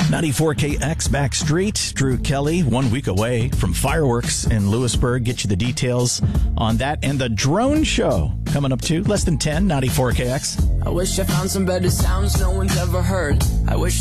94KX Backstreet, Drew Kelly, 1 week away from fireworks in Lewisburg. Get you the details on that and the drone show coming up too. Less than 10, 94KX. I wish I found some better sounds no one's ever heard. I wish